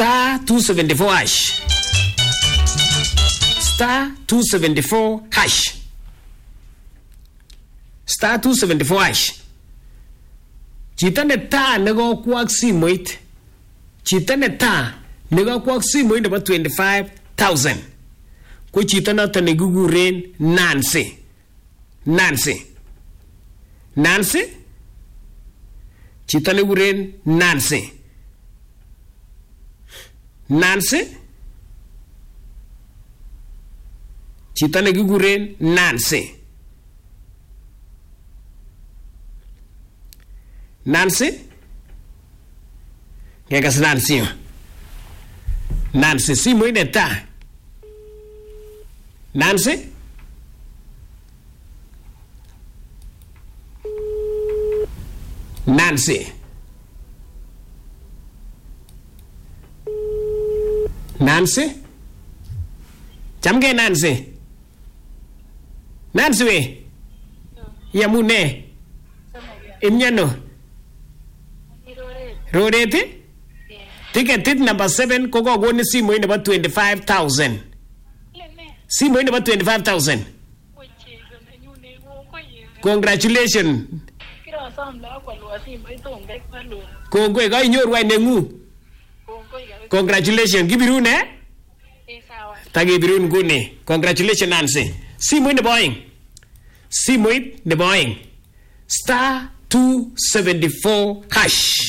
star 274 hash. Star 274 hash. Star 274 hash. Chito netaa nekokwak simoit. Chito netaa nekokwak simoit nebo 25,000. Ko chito noton nekikuren Nancy. Nancy. Nancy? Chito nekikuren Nancy. Nancy? Chito nekikuren Nancy. Nancy? Kekas Nancy. Nancy, simoit netaa. Nancy? Nancy? Nancy? Chamge Nancy? Nancy we? Yamune? Imyano? Rodeti? Ticket number 7 koko goni simoit nebo 25,000. Simoit nebo 25,000. Congratulations. Kongoi kainyoru wai nengu. Congratulations. Kibirun Takibirun nguni. Congratulations Nancy. Simoit nebo oeng. Simoit nebo oeng. Star 274 hash.